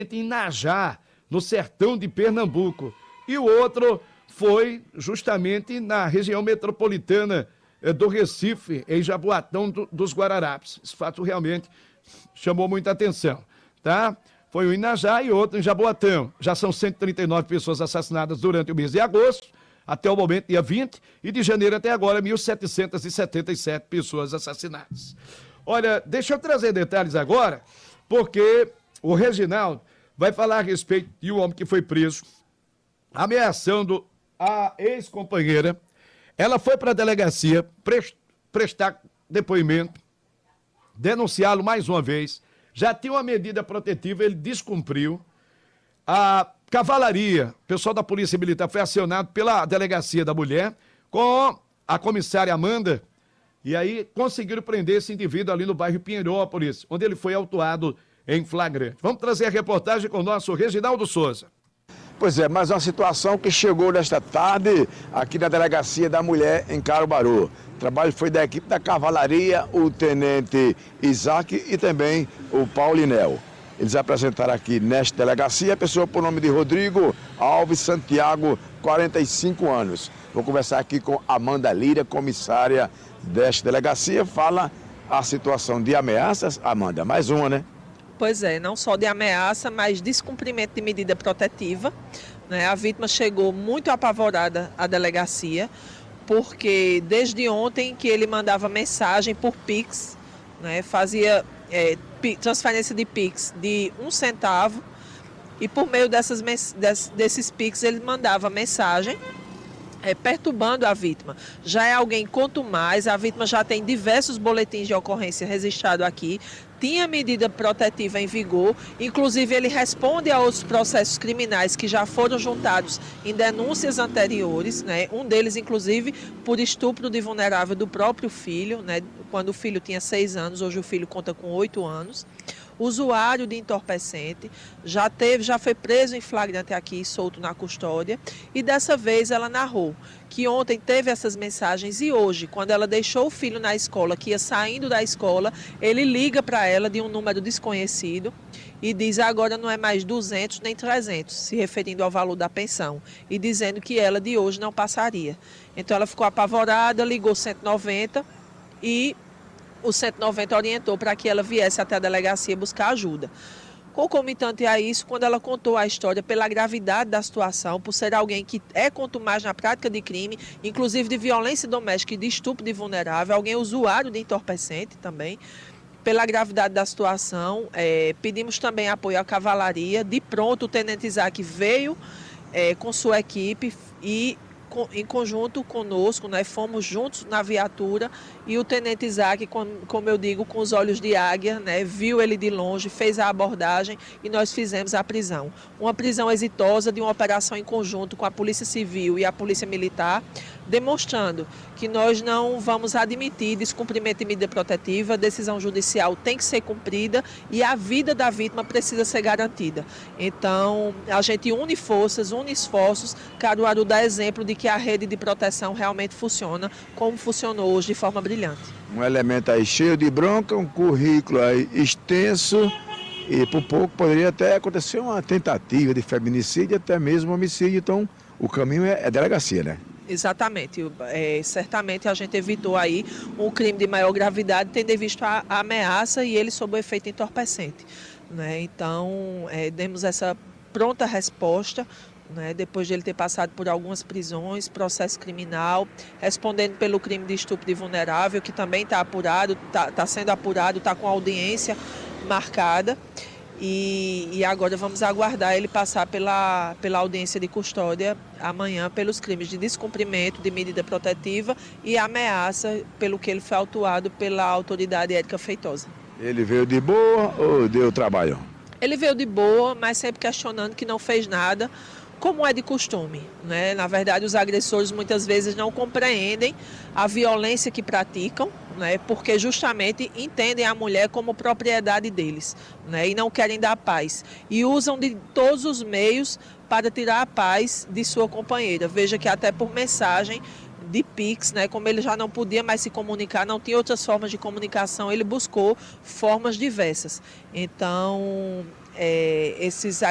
em Najá, no sertão de Pernambuco. E o outro foi justamente na região metropolitana do Recife, em Jaboatão dos Guararapes. Esse fato realmente chamou muita atenção, tá? Foi um em Najá e outro em Jaboatão. Já são 139 pessoas assassinadas durante o mês de agosto, até o momento, dia 20, e de janeiro até agora, 1.777 pessoas assassinadas. Olha, deixa eu trazer detalhes agora, porque o Reginaldo vai falar a respeito de um homem que foi preso, ameaçando a ex-companheira. Ela foi para a delegacia prestar depoimento, denunciá-lo mais uma vez. Já tinha uma medida protetiva, ele descumpriu. A cavalaria, o pessoal da Polícia Militar foi acionado pela delegacia da mulher com a comissária Amanda, e aí conseguiram prender esse indivíduo ali no bairro Pinheirópolis, onde ele foi autuado em flagrante. Vamos trazer a reportagem com o nosso Reginaldo Souza. Pois é, mas uma situação que chegou nesta tarde aqui na Delegacia da Mulher em Caruaru. O trabalho foi da equipe da Cavalaria, o Tenente Isaac e também o Paulinel. Eles apresentaram aqui nesta delegacia a pessoa por nome de Rodrigo Alves Santiago, 45 anos. Vou conversar aqui com Amanda Lira, comissária desta delegacia. Fala a situação de ameaças. Amanda, mais uma, né? Pois é, não só de ameaça, mas descumprimento de medida protetiva, né? A vítima chegou muito apavorada à delegacia, porque desde ontem que ele mandava mensagem por Pix, né? Fazia transferência de Pix de 1 centavo, e por meio desses Pix ele mandava mensagem perturbando a vítima. Já é alguém contumaz, a vítima já tem diversos boletins de ocorrência registrados aqui, tinha medida protetiva em vigor, inclusive ele responde a outros processos criminais que já foram juntados em denúncias anteriores, né? Um deles, inclusive, por estupro de vulnerável do próprio filho, né? Quando o filho tinha 6 anos, hoje o filho conta com 8 anos. Usuário de entorpecente, já foi preso em flagrante aqui, solto na custódia, e dessa vez ela narrou que ontem teve essas mensagens e hoje, quando ela deixou o filho na escola, que ia saindo da escola, ele liga para ela de um número desconhecido e diz: agora não é mais 200 nem 300, se referindo ao valor da pensão, e dizendo que ela de hoje não passaria. Então ela ficou apavorada, ligou 190 e o 190 orientou para que ela viesse até a delegacia buscar ajuda. Concomitante a isso, quando ela contou a história, pela gravidade da situação, por ser alguém que é contumaz na prática de crime, inclusive de violência doméstica e de estupro de vulnerável, alguém usuário de entorpecente também, pela gravidade da situação, pedimos também apoio à cavalaria. De pronto, o Tenente Isaac veio com sua equipe e em conjunto conosco, né, fomos juntos na viatura, e o Tenente Isaac, como eu digo, com os olhos de águia, né, viu ele de longe, fez a abordagem e nós fizemos a prisão. Uma prisão exitosa de uma operação em conjunto com a Polícia Civil e a Polícia Militar, demonstrando que nós não vamos admitir descumprimento de medida protetiva, a decisão judicial tem que ser cumprida e a vida da vítima precisa ser garantida. Então, a gente une forças, une esforços. Caruaru dá exemplo de que a rede de proteção realmente funciona, como funcionou hoje de forma brilhante. Um elemento aí cheio de bronca, um currículo aí extenso, e por pouco poderia até acontecer uma tentativa de feminicídio, até mesmo homicídio. Então, o caminho é delegacia, né? Exatamente. Certamente a gente evitou aí um crime de maior gravidade, tendo visto a ameaça e ele sob o efeito entorpecente, né? Então, demos essa pronta resposta, né, depois de ele ter passado por algumas prisões, processo criminal, respondendo pelo crime de estupro de vulnerável, que também está apurado, está sendo apurado, está com audiência marcada. E agora vamos aguardar ele passar pela audiência de custódia amanhã pelos crimes de descumprimento de medida protetiva e ameaça, pelo que ele foi autuado pela autoridade Érica Feitosa. Ele veio de boa ou deu trabalho? Ele veio de boa, mas sempre questionando que não fez nada, como é de costume, né? Na verdade, os agressores muitas vezes não compreendem a violência que praticam, né? Porque justamente entendem a mulher como propriedade deles, né? E não querem dar paz. E usam de todos os meios para tirar a paz de sua companheira. Veja que até por mensagem de Pix, né? Como ele já não podia mais se comunicar, não tinha outras formas de comunicação, ele buscou formas diversas. Então, esses